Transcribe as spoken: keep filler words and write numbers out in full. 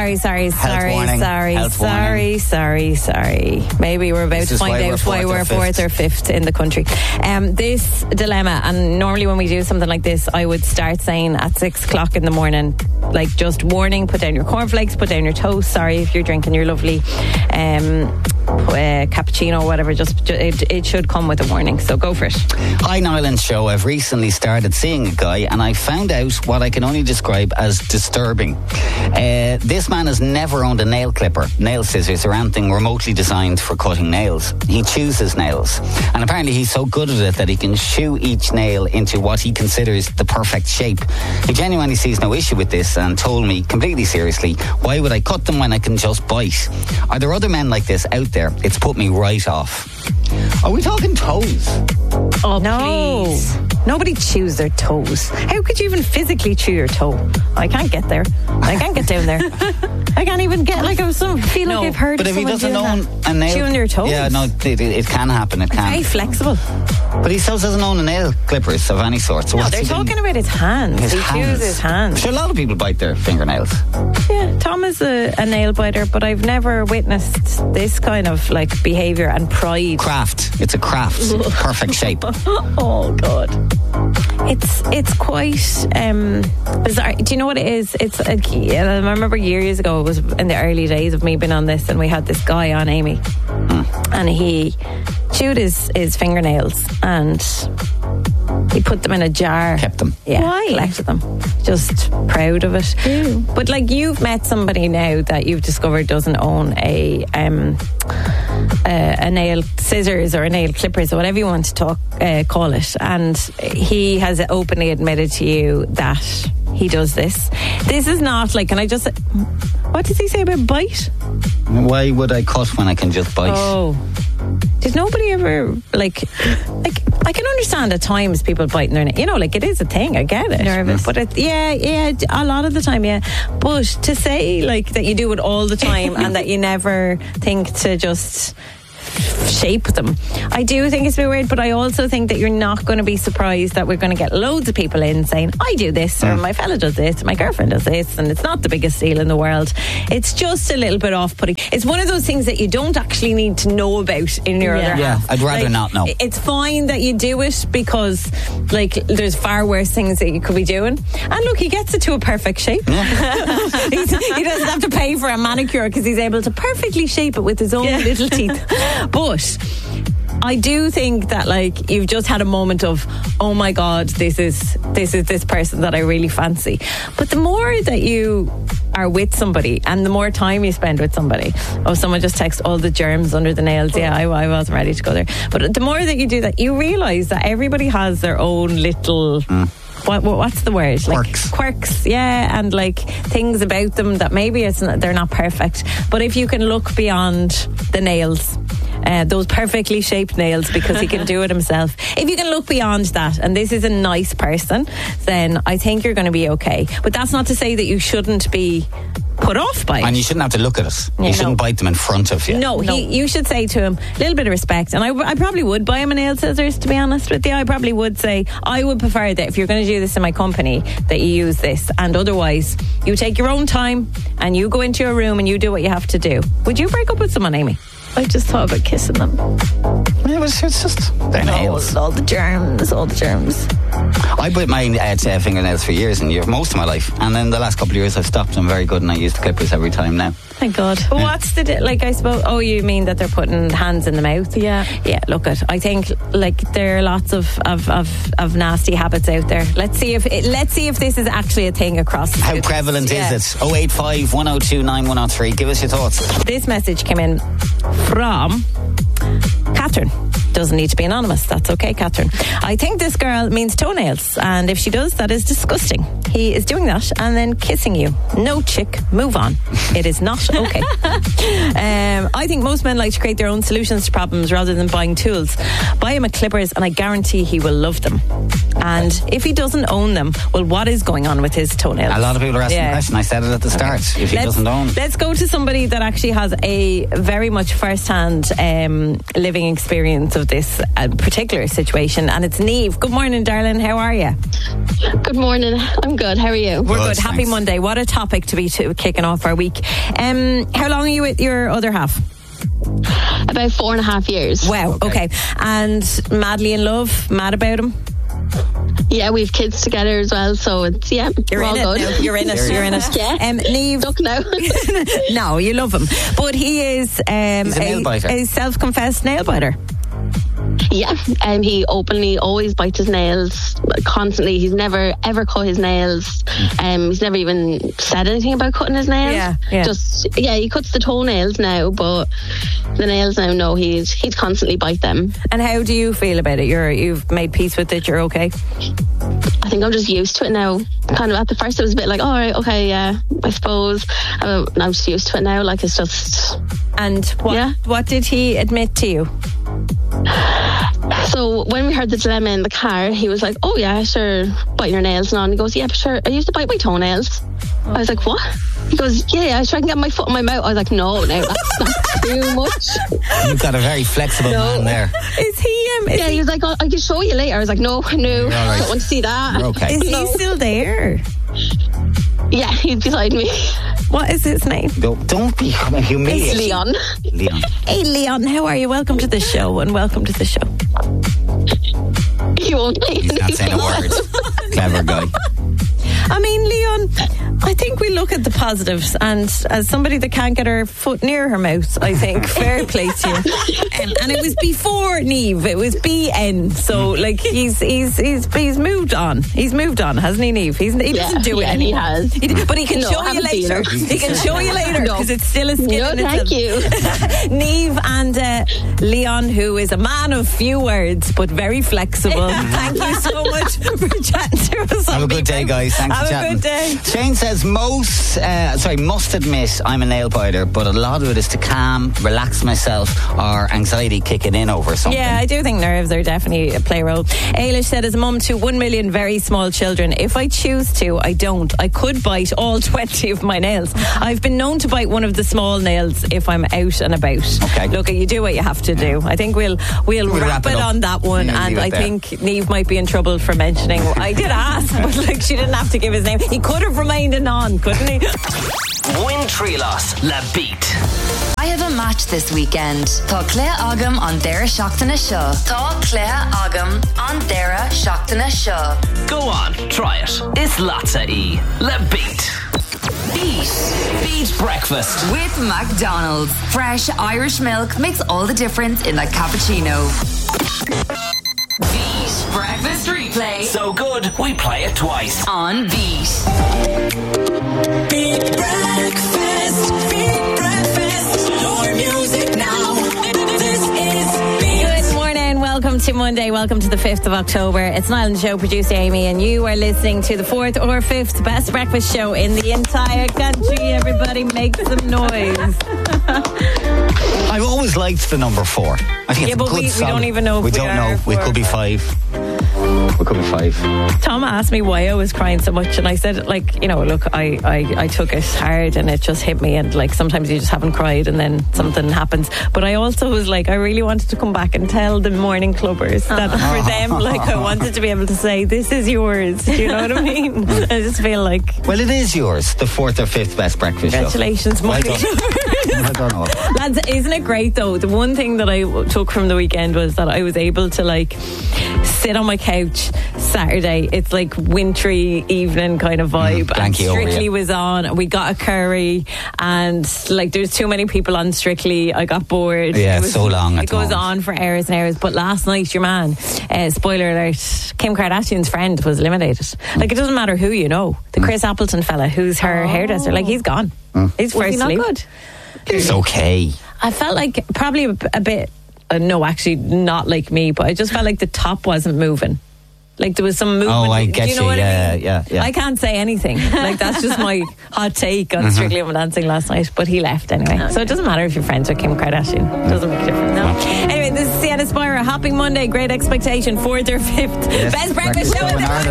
sorry, sorry, sorry, warning. sorry, Health sorry, warning. sorry, sorry. Maybe we're about This to is find why we're out why fourth or we're fourth fifth. or fifth in the country. Um, this dilemma, and normally when we do something like this, I would start saying at six o'clock in the morning, like just warning, put down your cornflakes, put down your toast. Sorry if you're drinking your lovely um, uh, cappuccino or whatever. Just ju- it, it should come with a warning. So go for it. Hi, Niall and Show. I've recently started seeing a guy and I found out what I can only describe as disturbing. Uh, this man has never owned a nail clipper, nail scissors or anything remotely designed for cutting nails. He chews his nails. And apparently he's so good at it that he can chew each nail into what he considers the perfect shape. He genuinely sees no issue with this and told me completely seriously, why would I cut them when I can just bite? Are there other men like this out there? It's put me right off. Are we talking toes? Oh, No. please. Nobody chews their toes. How could you even physically chew your toe? I can't get there. I can't get down there. I can't even get, like, I some, feel No, like I've heard But of if he someone doesn't doing own that. a nail... Chewing their toes? Yeah, no, it, it, it can happen. It can. Very flexible. But he still doesn't own a nail clippers of any sort. So No, what's they're he doing? talking about his hands. His he hands. chews his hands. Sure, a lot of people bite their fingernails. Yeah, Tom is a, a nail biter, but I've never witnessed this kind of like behaviour and pride. Craft. It's a craft. Perfect shape. Oh God, it's it's quite um, bizarre. Do you know what it is? It's a, I remember years ago. It was in the early days of me being on this, and we had this guy on, Amy, mm. and he chewed his his fingernails and he put them in a jar. Kept them. Yeah, Why? collected them. Just proud of it. Ew. But like, you've met somebody now that you've discovered doesn't own a um a, a nail scissors or a nail clippers or whatever you want to talk uh, call it, and he has openly admitted to you that he does this. This is not like, can I just, what does he say about bite? Why would I cut when I can just bite? Oh, did nobody ever like like I can understand at times people biting their nail, you know, like it is a thing, I get it, Nervous. but it, yeah yeah a lot of the time, yeah, but to say like that you do it all the time and that you never think to just shape them, I do think it's a bit weird. But I also think that you're not going to be surprised that we're going to get loads of people in saying, I do this, or my fella does this, my girlfriend does this, and it's not the biggest deal in the world. It's just a little bit off-putting. It's one of those things that you don't actually need to know about in your Yeah. other Yeah, half. I'd rather Like, not know. It's fine that you do it because like there's far worse things that you could be doing. And look, he gets it to a perfect shape. He's, he doesn't have to pay for a manicure because he's able to perfectly shape it with his own little teeth. But I do think that like you've just had a moment of, oh my God, this is this is this person that I really fancy. But the more that you are with somebody and the more time you spend with somebody, oh, someone just texted all the germs under the nails. Yeah, I, I wasn't ready to go there. But the more that you do that, you realise that everybody has their own little mm. What, what what's the word? Quirks. Like quirks, yeah, and like things about them that maybe it's not, they're not perfect. But if you can look beyond the nails, uh, those perfectly shaped nails, because he can do it himself. If you can look beyond that, and this is a nice person, then I think you're going to be okay. But that's not to say that you shouldn't be put off by it. And you shouldn't have to look at it. Yeah, you shouldn't no. bite them in front of you. No, No. He, you should say to him a little bit of respect. And I, I probably would buy him a nail scissors, to be honest with you. I probably would say, I would prefer that if you're going to do this in my company, that you use this. And otherwise, you take your own time and you go into your room and you do what you have to do. Would you break up with someone, Amy? I just thought about kissing them. It was, it's just their nails. All, all the germs, all the germs. I bit my uh, t- fingernails for years and years, most of my life. And then the last couple of years I've stopped. I'm very good and I use the clippers every time now. Thank God. But what's the, di- like, I suppose, oh, you mean that they're putting hands in the mouth? Yeah. Yeah, look at, I think, like, there are lots of, of, of, of nasty habits out there. Let's see if it, let's see if this is actually a thing across the How street. prevalent Yeah. is it? oh eight five, one oh two, nine one oh three. Give us your thoughts. This message came in from Catherine. Doesn't need to be anonymous. That's okay, Catherine. I think this girl means toenails, and if she does, that is disgusting. He is doing that and then kissing you. No, chick, move on. It is not okay. um, I think most men like to create their own solutions to problems rather than buying tools. Buy him a clippers and I guarantee he will love them. And if he doesn't own them, well, what is going on with his toenails? A lot of people are asking Yeah. the question. I said it at the start. If he let's, doesn't own. Let's go to somebody that actually has a very much first-hand um, living experience of of this uh, particular situation, and it's Niamh. Good morning, darling. How are you? Good morning. I'm good. How are you? We're Good, good. Happy thanks. Monday. What a topic to be to kicking off our week. Um, how long are you with your other half? About four and a half years. Wow. Okay. okay. And madly in love? Mad about him? Yeah, we have kids together as well, so it's, yeah, You're we're in all it. good. Now. You're in it. You're in it. Yeah. Um, Niamh. Stuck now. No, you love him. But he is um, He's a nail biter. a self-confessed nail biter. Yeah, um, he openly always bites his nails constantly. He's never ever cut his nails. Um, he's never even said anything about cutting his nails. Yeah, yeah. Just yeah, he cuts the toenails now, but the nails now, no, he's he'd constantly bite them. And how do you feel about it? You're you've made peace with it. You're okay. I think I'm just used to it now. Kind of at the first, it was a bit like, all right, okay, yeah, I suppose. Uh, I'm just used to it now. Like it's just. And what Yeah. what did he admit to you? So when we heard the dilemma in the car, he was like, oh yeah, sure, bite your nails and on. He goes, yeah, but sure, I used to bite my toenails. I was like, what? He goes, yeah, yeah, sure, I can get my foot in my mouth. I was like, no, no, that's, that's too much. You've got a very flexible No. man there. Is he um? Is Yeah, he was like, oh, I can show you later. I was like, no, no, right. I don't want to see that. You're okay. Is he No. still there? Yeah, he's beside me. What is his name? Don't, don't be It's humiliated. Leon. Leon. Hey, Leon, how are you? Welcome to the show, and welcome to the show. He won't say He's not saying a word. Clever guy. I mean, Leon, I think we look at the positives, and as somebody that can't get her foot near her mouth, I think fair play to you. Um, and it was before Niamh, it was B N, so like he's he's he's he's moved on. He's moved on, hasn't he, Niamh? He's, he doesn't Yeah, do it yeah, he anymore. has. He- but he can No, show I you haven't seen later. her. He can show you later No. because it's still a skin No, in thank you. Niamh and uh, Leon, who is a man of few words but very flexible. Thank you so much for chatting to us. Have on a good day, Beeper. guys. Thanks Have for a chatting. good day. Shane says most, uh, sorry, must admit I'm a nail biter, but a lot of it is to calm, relax myself, or anxiety kicking in over something. Yeah, I do think nerves are definitely a play role. Ailish said, as a mum to one million very small children, if I choose to, I don't. I could bite all twenty of my nails. I've been known to bite one of the small nails if I'm out and about. Okay. Look, you do what you have to do. I think we'll we'll, We'll wrap, wrap it it up. on that one. Yeah, and leave it I there. think Niamh might be in trouble for mentioning. I did ask, but like she didn't have to give his name. He could have remained a non, couldn't he? Win Trilos, La Beat. I have a match this weekend. Tá Claire Agam on Dara Shockton Show. Tá Claire Agam on Dara Shockton Show. Go on, try it. It's Latza E. La Beat. Beat. Beat breakfast. With McDonald's. Fresh Irish milk makes all the difference in that cappuccino. Beat Breakfast Replay So good, we play it twice. on Beat. Beat breakfast, beat breakfast. Your music now. This is Beat. Good morning. Welcome to Monday. Welcome to the fifth of October. It's Niall and the Show, producer Amy, and you are listening to the fourth or fifth best breakfast show in the entire country. Everybody make some noise. I've always liked the number four. I think Yeah, it's a but good we- we solid- don't even know if We we don't are know. We four could be or five. We could be five. Tom asked me why I was crying so much, and I said, like, you know, look, I, I, I took it hard and it just hit me, and like sometimes you just haven't cried and then something happens. But I also was like, I really wanted to come back and tell the morning clubbers that for them, like, I wanted to be able to say, this is yours. Do you know what I mean? I just feel like, Well, it is yours, the fourth or fifth best breakfast congratulations, show. Well morning done. clubbers. I don't know. Lads, isn't it great though? The one thing that I w- took from the weekend was that I was able to like sit on my couch Saturday. It's like wintry evening kind of vibe. Mm, and blankie over Strictly you. was on. And we got a curry, and like there's too many people on Strictly. I got bored. Yeah, It was- so long at It the goes moment. on for hours and hours. But last night, your man, uh, spoiler alert, Kim Kardashian's friend was eliminated. Like it doesn't matter who you know. The Chris Appleton fella, who's her hairdresser, like he's gone. He's Was he first not leave. good? It's okay. I felt like probably a, a bit, uh, no, actually not like me, but I just felt like the top wasn't moving. Like there was some movement. Oh, I Do get you. Know you. what Yeah, I mean? yeah, yeah. I can't say anything. Like that's just my hot take on Strictly Come Dancing last night. But he left anyway, so it doesn't matter if you're friends with Kim Kardashian. It doesn't make a difference. No. Anyway, this is Sienna Spira. Happy Monday. Great Expectation. Fourth or fifth best breakfast show in the in Ireland.